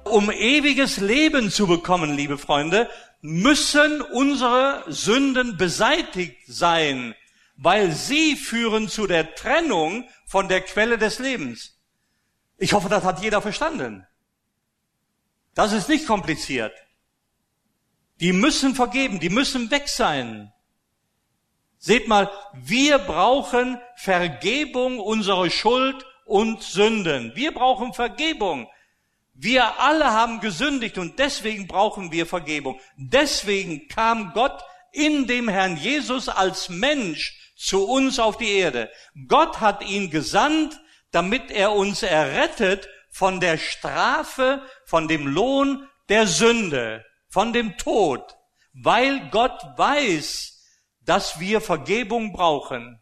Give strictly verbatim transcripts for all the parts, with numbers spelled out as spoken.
Um ewiges Leben zu bekommen, liebe Freunde, müssen unsere Sünden beseitigt sein, weil sie führen zu der Trennung von der Quelle des Lebens. Ich hoffe, das hat jeder verstanden. Das ist nicht kompliziert. Die müssen vergeben, die müssen weg sein. Seht mal, wir brauchen Vergebung unserer Schuld und Sünden. Wir brauchen Vergebung. Wir alle haben gesündigt und deswegen brauchen wir Vergebung. Deswegen kam Gott in dem Herrn Jesus als Mensch zu uns auf die Erde. Gott hat ihn gesandt, damit er uns errettet von der Strafe, von dem Lohn der Sünde, von dem Tod, weil Gott weiß, dass wir Vergebung brauchen.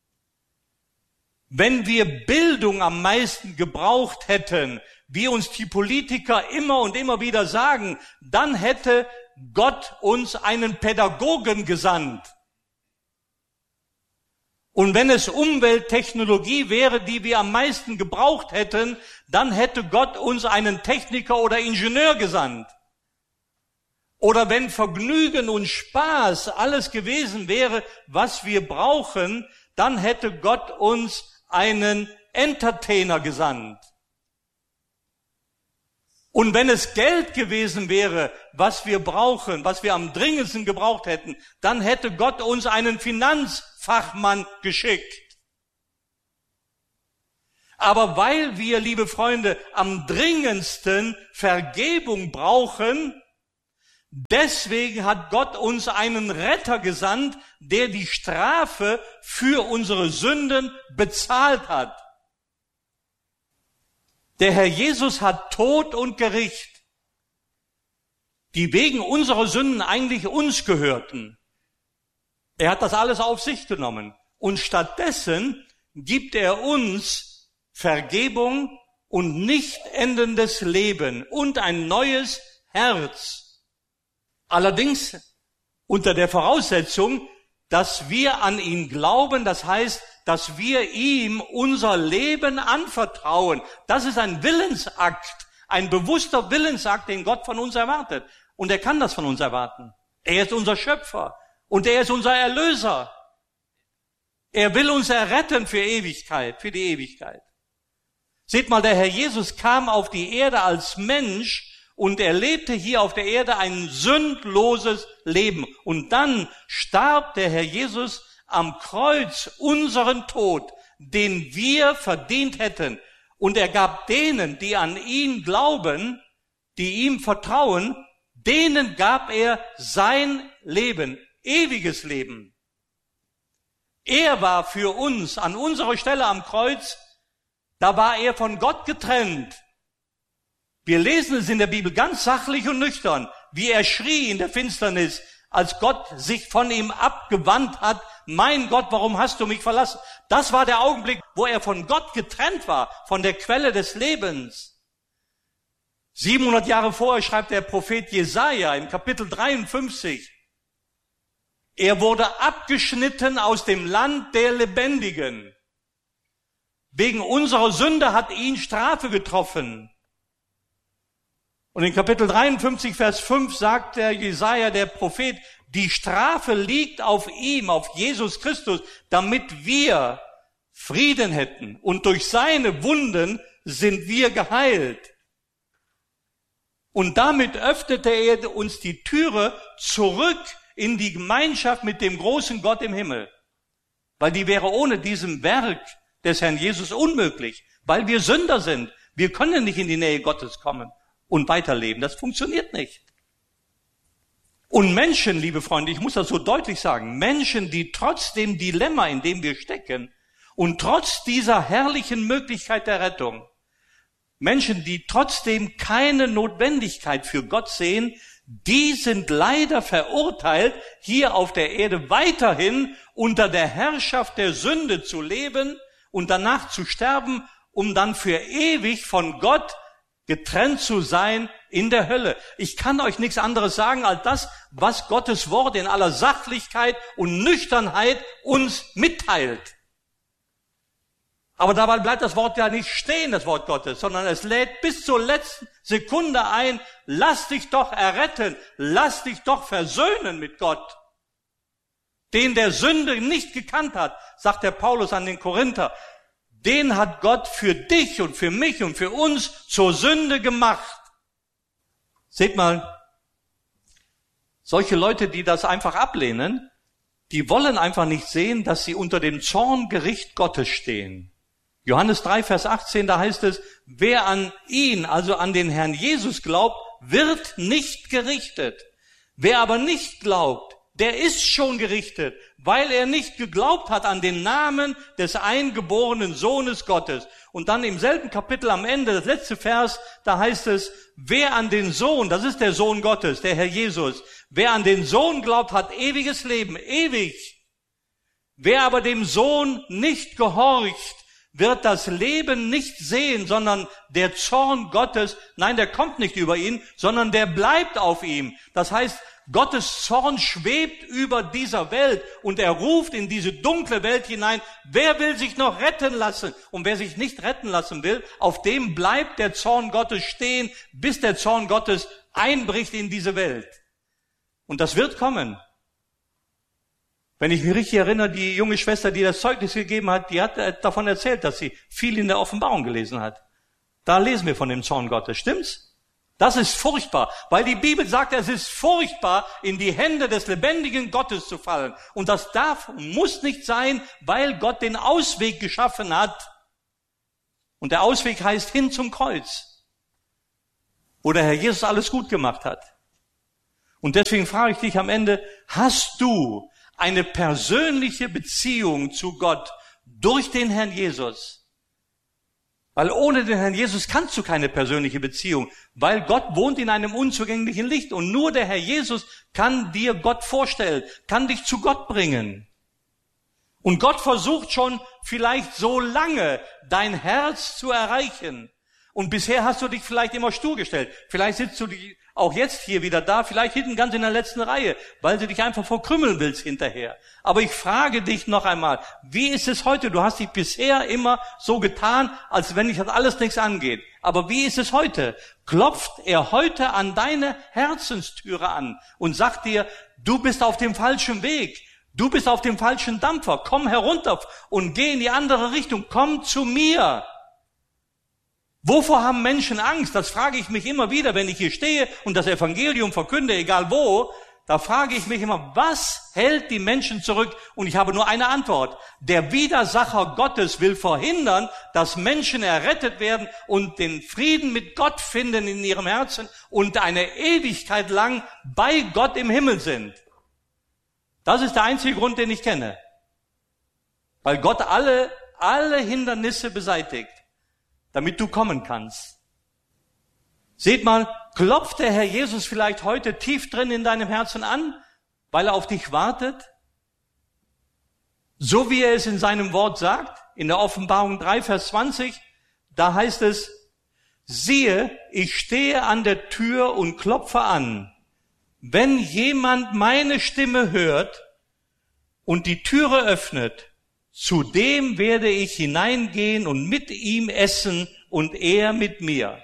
Wenn wir Bildung am meisten gebraucht hätten, wie uns die Politiker immer und immer wieder sagen, dann hätte Gott uns einen Pädagogen gesandt. Und wenn es Umwelttechnologie wäre, die wir am meisten gebraucht hätten, dann hätte Gott uns einen Techniker oder Ingenieur gesandt. Oder wenn Vergnügen und Spaß alles gewesen wäre, was wir brauchen, dann hätte Gott uns einen Entertainer gesandt. Und wenn es Geld gewesen wäre, was wir brauchen, was wir am dringendsten gebraucht hätten, dann hätte Gott uns einen Finanzfachmann geschickt. Aber weil wir, liebe Freunde, am dringendsten Vergebung brauchen, deswegen hat Gott uns einen Retter gesandt, der die Strafe für unsere Sünden bezahlt hat. Der Herr Jesus hat Tod und Gericht, die wegen unserer Sünden eigentlich uns gehörten. Er hat das alles auf sich genommen. Und stattdessen gibt er uns Vergebung und nicht endendes Leben und ein neues Herz. Allerdings unter der Voraussetzung, dass wir an ihn glauben, das heißt, dass wir ihm unser Leben anvertrauen. Das ist ein Willensakt, ein bewusster Willensakt, den Gott von uns erwartet. Und er kann das von uns erwarten. Er ist unser Schöpfer und er ist unser Erlöser. Er will uns erretten für Ewigkeit, für die Ewigkeit. Seht mal, der Herr Jesus kam auf die Erde als Mensch und er lebte hier auf der Erde ein sündloses Leben. Und dann starb der Herr Jesus am Kreuz unseren Tod, den wir verdient hätten. Und er gab denen, die an ihn glauben, die ihm vertrauen, denen gab er sein Leben, ewiges Leben. Er war für uns an unserer Stelle am Kreuz, da war er von Gott getrennt. Wir lesen es in der Bibel ganz sachlich und nüchtern, wie er schrie in der Finsternis, als Gott sich von ihm abgewandt hat, mein Gott, warum hast du mich verlassen? Das war der Augenblick, wo er von Gott getrennt war, von der Quelle des Lebens. siebenhundert Jahre vorher schreibt der Prophet Jesaja im Kapitel dreiundfünfzig, er wurde abgeschnitten aus dem Land der Lebendigen. Wegen unserer Sünde hat ihn Strafe getroffen. Und in Kapitel dreiundfünfzig, Vers fünf sagt der Jesaja, der Prophet, die Strafe liegt auf ihm, auf Jesus Christus, damit wir Frieden hätten. Und durch seine Wunden sind wir geheilt. Und damit öffnete er uns die Türe zurück in die Gemeinschaft mit dem großen Gott im Himmel. Weil die wäre ohne diesem Werk des Herrn Jesus unmöglich. Weil wir Sünder sind. Wir können nicht in die Nähe Gottes kommen und weiterleben. Das funktioniert nicht. Und Menschen, liebe Freunde, ich muss das so deutlich sagen, Menschen, die trotz dem Dilemma, in dem wir stecken und trotz dieser herrlichen Möglichkeit der Rettung, Menschen, die trotzdem keine Notwendigkeit für Gott sehen, die sind leider verurteilt, hier auf der Erde weiterhin unter der Herrschaft der Sünde zu leben und danach zu sterben, um dann für ewig von Gott getrennt zu sein in der Hölle. Ich kann euch nichts anderes sagen als das, was Gottes Wort in aller Sachlichkeit und Nüchternheit uns mitteilt. Aber dabei bleibt das Wort ja nicht stehen, das Wort Gottes, sondern es lädt bis zur letzten Sekunde ein, lass dich doch erretten, lass dich doch versöhnen mit Gott. Den der Sünde nicht gekannt hat, sagt der Paulus an den Korinther, den hat Gott für dich und für mich und für uns zur Sünde gemacht. Seht mal, solche Leute, die das einfach ablehnen, die wollen einfach nicht sehen, dass sie unter dem Zorngericht Gottes stehen. Johannes drei, Vers achtzehn, da heißt es, wer an ihn, also an den Herrn Jesus glaubt, wird nicht gerichtet. Wer aber nicht glaubt, der ist schon gerichtet, weil er nicht geglaubt hat an den Namen des eingeborenen Sohnes Gottes. Und dann im selben Kapitel am Ende, das letzte Vers, da heißt es, wer an den Sohn, das ist der Sohn Gottes, der Herr Jesus, wer an den Sohn glaubt, hat ewiges Leben, ewig. Wer aber dem Sohn nicht gehorcht, wird das Leben nicht sehen, sondern der Zorn Gottes, nein, der kommt nicht über ihn, sondern der bleibt auf ihm. Das heißt, Gottes Zorn schwebt über dieser Welt und er ruft in diese dunkle Welt hinein, wer will sich noch retten lassen? Und wer sich nicht retten lassen will, auf dem bleibt der Zorn Gottes stehen, bis der Zorn Gottes einbricht in diese Welt. Und das wird kommen. Wenn ich mich richtig erinnere, die junge Schwester, die das Zeugnis gegeben hat, die hat davon erzählt, dass sie viel in der Offenbarung gelesen hat. Da lesen wir von dem Zorn Gottes, stimmt's? Das ist furchtbar, weil die Bibel sagt, es ist furchtbar, in die Hände des lebendigen Gottes zu fallen. Und das darf und muss nicht sein, weil Gott den Ausweg geschaffen hat. Und der Ausweg heißt hin zum Kreuz, wo der Herr Jesus alles gut gemacht hat. Und deswegen frage ich dich am Ende, hast du eine persönliche Beziehung zu Gott durch den Herrn Jesus? Weil ohne den Herrn Jesus kannst du keine persönliche Beziehung, weil Gott wohnt in einem unzugänglichen Licht und nur der Herr Jesus kann dir Gott vorstellen, kann dich zu Gott bringen. Und Gott versucht schon vielleicht so lange, dein Herz zu erreichen. Und bisher hast du dich vielleicht immer stur gestellt. Vielleicht sitzt du auch jetzt hier wieder da, vielleicht hinten ganz in der letzten Reihe, weil du dich einfach verkrümmeln willst hinterher. Aber ich frage dich noch einmal, wie ist es heute? Du hast dich bisher immer so getan, als wenn dich das alles nichts angeht. Aber wie ist es heute? Klopft er heute an deine Herzenstüre an und sagt dir, du bist auf dem falschen Weg. Du bist auf dem falschen Dampfer. Komm herunter und geh in die andere Richtung. Komm zu mir. Wovor haben Menschen Angst? Das frage ich mich immer wieder, wenn ich hier stehe und das Evangelium verkünde, egal wo. Da frage ich mich immer, was hält die Menschen zurück? Und ich habe nur eine Antwort. Der Widersacher Gottes will verhindern, dass Menschen errettet werden und den Frieden mit Gott finden in ihrem Herzen und eine Ewigkeit lang bei Gott im Himmel sind. Das ist der einzige Grund, den ich kenne. Weil Gott alle, alle Hindernisse beseitigt, damit du kommen kannst. Seht mal, klopft der Herr Jesus vielleicht heute tief drin in deinem Herzen an, weil er auf dich wartet? So wie er es in seinem Wort sagt, in der Offenbarung drei, Vers zwanzig, da heißt es, siehe, ich stehe an der Tür und klopfe an. Wenn jemand meine Stimme hört und die Türe öffnet, zu dem werde ich hineingehen und mit ihm essen und er mit mir.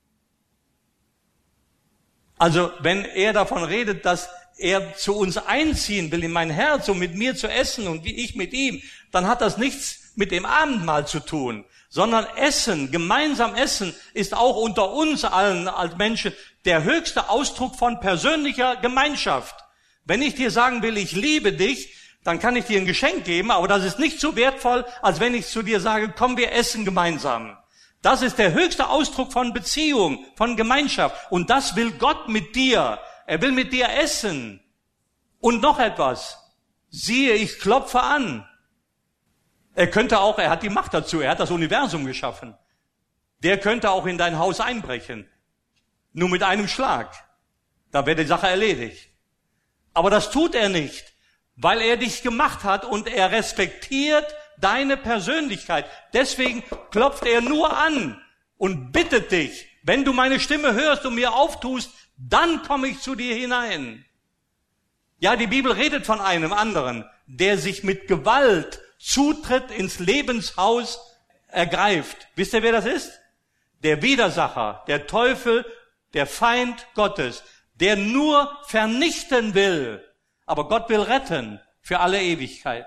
Also wenn er davon redet, dass er zu uns einziehen will in mein Herz, um mit mir zu essen und wie ich mit ihm, dann hat das nichts mit dem Abendmahl zu tun, sondern Essen, gemeinsam Essen, ist auch unter uns allen als Menschen der höchste Ausdruck von persönlicher Gemeinschaft. Wenn ich dir sagen will, ich liebe dich, dann kann ich dir ein Geschenk geben, aber das ist nicht so wertvoll, als wenn ich zu dir sage, komm, wir essen gemeinsam. Das ist der höchste Ausdruck von Beziehung, von Gemeinschaft. Und das will Gott mit dir. Er will mit dir essen. Und noch etwas. Siehe, ich klopfe an. Er könnte auch, er hat die Macht dazu, er hat das Universum geschaffen. Der könnte auch in dein Haus einbrechen. Nur mit einem Schlag. Da wäre die Sache erledigt. Aber das tut er nicht. Weil er dich gemacht hat und er respektiert deine Persönlichkeit. Deswegen klopft er nur an und bittet dich, wenn du meine Stimme hörst und mir auftust, dann komme ich zu dir hinein. Ja, die Bibel redet von einem anderen, der sich mit Gewalt Zutritt ins Lebenshaus ergreift. Wisst ihr, wer das ist? Der Widersacher, der Teufel, der Feind Gottes, der nur vernichten will. Aber Gott will retten für alle Ewigkeit.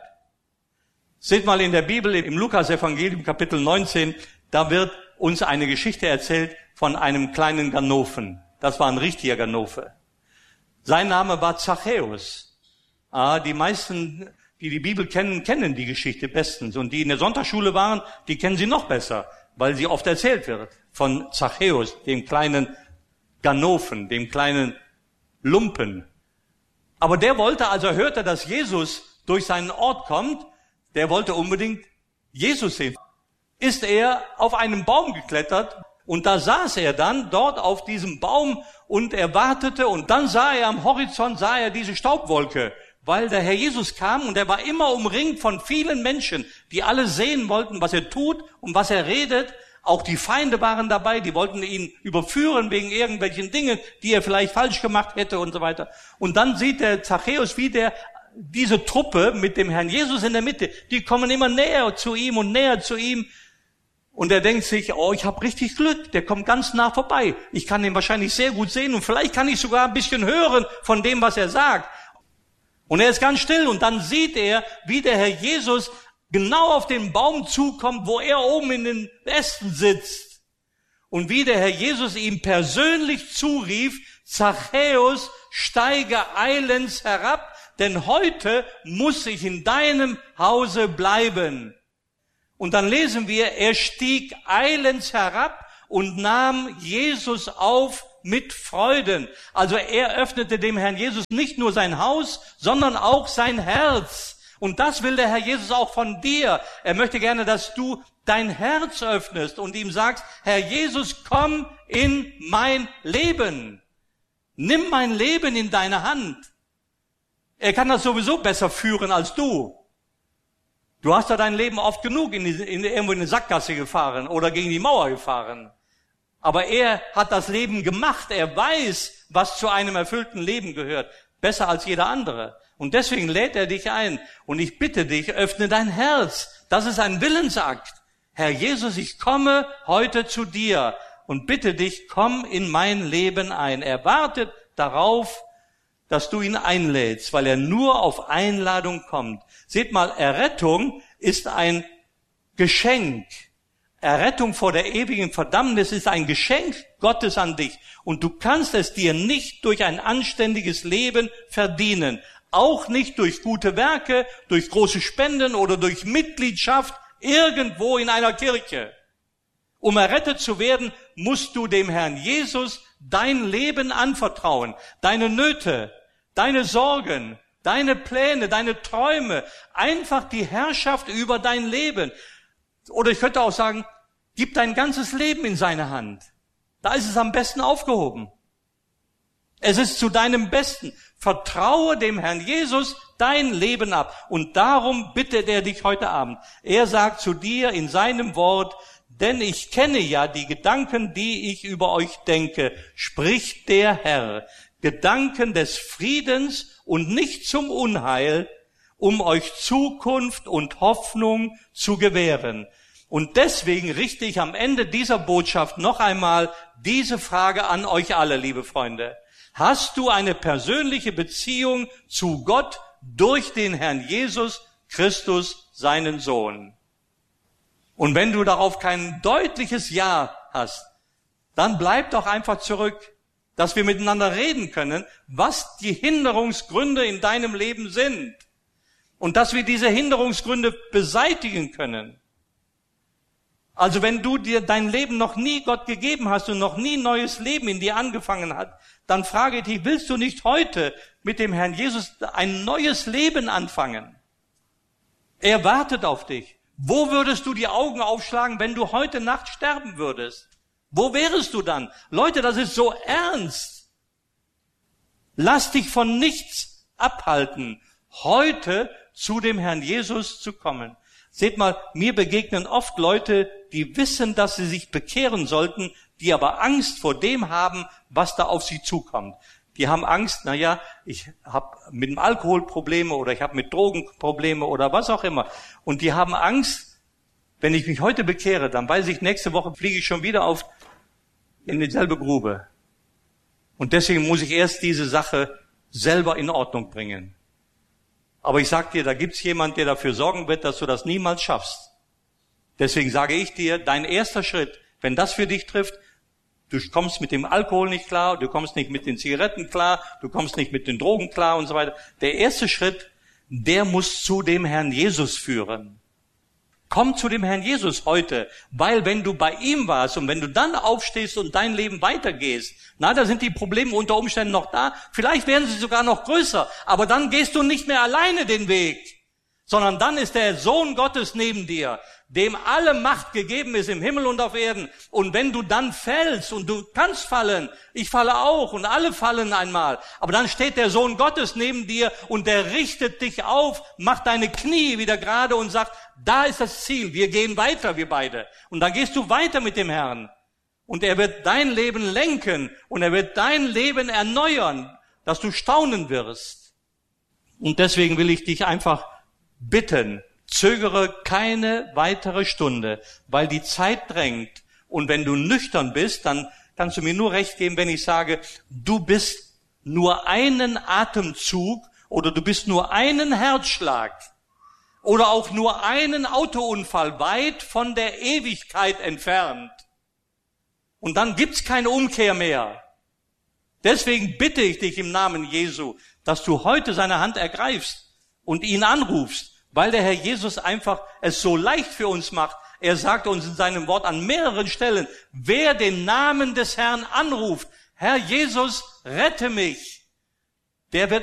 Seht mal in der Bibel, im Lukas-Evangelium, Kapitel neunzehn, da wird uns eine Geschichte erzählt von einem kleinen Ganoven. Das war ein richtiger Ganove. Sein Name war Zachäus. Ah, die meisten, die die Bibel kennen, kennen die Geschichte bestens. Und die in der Sonntagsschule waren, die kennen sie noch besser, weil sie oft erzählt wird von Zachäus, dem kleinen Ganoven, dem kleinen Lumpen. Aber der wollte, als er hörte, dass Jesus durch seinen Ort kommt, der wollte unbedingt Jesus sehen. Ist er auf einen Baum geklettert und da saß er dann dort auf diesem Baum und er wartete und dann sah er am Horizont, sah er diese Staubwolke, weil der Herr Jesus kam und er war immer umringt von vielen Menschen, die alle sehen wollten, was er tut und was er redet. Auch die Feinde waren dabei, die wollten ihn überführen wegen irgendwelchen Dingen, die er vielleicht falsch gemacht hätte und so weiter. Und dann sieht der Zachäus, wie der diese Truppe mit dem Herrn Jesus in der Mitte, die kommen immer näher zu ihm und näher zu ihm. Und er denkt sich, oh, ich habe richtig Glück, der kommt ganz nah vorbei. Ich kann ihn wahrscheinlich sehr gut sehen und vielleicht kann ich sogar ein bisschen hören von dem, was er sagt. Und er ist ganz still und dann sieht er, wie der Herr Jesus genau auf den Baum zukommt, wo er oben in den Ästen sitzt. Und wie der Herr Jesus ihm persönlich zurief, Zachäus, steige eilends herab, denn heute muss ich in deinem Hause bleiben. Und dann lesen wir, er stieg eilends herab und nahm Jesus auf mit Freuden. Also er öffnete dem Herrn Jesus nicht nur sein Haus, sondern auch sein Herz. Und das will der Herr Jesus auch von dir. Er möchte gerne, dass du dein Herz öffnest und ihm sagst, Herr Jesus, komm in mein Leben. Nimm mein Leben in deine Hand. Er kann das sowieso besser führen als du. Du hast ja dein Leben oft genug in, die, in irgendwo in eine Sackgasse gefahren oder gegen die Mauer gefahren. Aber er hat das Leben gemacht. Er weiß, was zu einem erfüllten Leben gehört. Besser als jeder andere. Und deswegen lädt er dich ein. Und ich bitte dich, öffne dein Herz. Das ist ein Willensakt. Herr Jesus, ich komme heute zu dir und bitte dich, komm in mein Leben ein. Er wartet darauf, dass du ihn einlädst, weil er nur auf Einladung kommt. Seht mal, Errettung ist ein Geschenk. Errettung vor der ewigen Verdammnis ist ein Geschenk Gottes an dich. Und du kannst es dir nicht durch ein anständiges Leben verdienen. Auch nicht durch gute Werke, durch große Spenden oder durch Mitgliedschaft irgendwo in einer Kirche. Um errettet zu werden, musst du dem Herrn Jesus dein Leben anvertrauen, deine Nöte, deine Sorgen, deine Pläne, deine Träume, einfach die Herrschaft über dein Leben. Oder ich könnte auch sagen, gib dein ganzes Leben in seine Hand. Da ist es am besten aufgehoben. Es ist zu deinem Besten. Vertraue dem Herrn Jesus dein Leben ab. Und darum bittet er dich heute Abend. Er sagt zu dir in seinem Wort, denn ich kenne ja die Gedanken, die ich über euch denke, spricht der Herr. Gedanken des Friedens und nicht zum Unheil, um euch Zukunft und Hoffnung zu gewähren. Und deswegen richte ich am Ende dieser Botschaft noch einmal diese Frage an euch alle, liebe Freunde. Hast du eine persönliche Beziehung zu Gott durch den Herrn Jesus Christus, seinen Sohn? Und wenn du darauf kein deutliches Ja hast, dann bleib doch einfach zurück, dass wir miteinander reden können, was die Hinderungsgründe in deinem Leben sind. Und dass wir diese Hinderungsgründe beseitigen können. Also wenn du dir dein Leben noch nie Gott gegeben hast und noch nie neues Leben in dir angefangen hat, dann frage ich dich, willst du nicht heute mit dem Herrn Jesus ein neues Leben anfangen? Er wartet auf dich. Wo würdest du die Augen aufschlagen, wenn du heute Nacht sterben würdest? Wo wärest du dann? Leute, das ist so ernst. Lass dich von nichts abhalten, heute zu dem Herrn Jesus zu kommen. Seht mal, mir begegnen oft Leute, die wissen, dass sie sich bekehren sollten, die aber Angst vor dem haben, was da auf sie zukommt. Die haben Angst, na ja, ich habe mit dem Alkohol Probleme oder ich habe mit Drogen Probleme oder was auch immer. Und die haben Angst, wenn ich mich heute bekehre, dann weiß ich, nächste Woche fliege ich schon wieder auf in dieselbe Grube. Und deswegen muss ich erst diese Sache selber in Ordnung bringen. Aber ich sag dir, da gibt's jemand, der dafür sorgen wird, dass du das niemals schaffst. Deswegen sage ich dir, dein erster Schritt, wenn das für dich trifft, du kommst mit dem Alkohol nicht klar, du kommst nicht mit den Zigaretten klar, du kommst nicht mit den Drogen klar und so weiter. Der erste Schritt, der muss zu dem Herrn Jesus führen. Komm zu dem Herrn Jesus heute, weil wenn du bei ihm warst und wenn du dann aufstehst und dein Leben weitergehst, na, da sind die Probleme unter Umständen noch da, vielleicht werden sie sogar noch größer, aber dann gehst du nicht mehr alleine den Weg, sondern dann ist der Sohn Gottes neben dir, dem alle Macht gegeben ist im Himmel und auf Erden. Und wenn du dann fällst, und du kannst fallen, ich falle auch und alle fallen einmal, aber dann steht der Sohn Gottes neben dir und der richtet dich auf, macht deine Knie wieder gerade und sagt, da ist das Ziel, wir gehen weiter, wir beide. Und dann gehst du weiter mit dem Herrn. Und er wird dein Leben lenken und er wird dein Leben erneuern, dass du staunen wirst. Und deswegen will ich dich einfach bitten, zögere keine weitere Stunde, weil die Zeit drängt. Und wenn du nüchtern bist, dann kannst du mir nur recht geben, wenn ich sage, du bist nur einen Atemzug oder du bist nur einen Herzschlag oder auch nur einen Autounfall weit von der Ewigkeit entfernt. Und dann gibt's keine Umkehr mehr. Deswegen bitte ich dich im Namen Jesu, dass du heute seine Hand ergreifst und ihn anrufst, weil der Herr Jesus einfach es so leicht für uns macht. Er sagt uns in seinem Wort an mehreren Stellen, wer den Namen des Herrn anruft, Herr Jesus, rette mich, der wird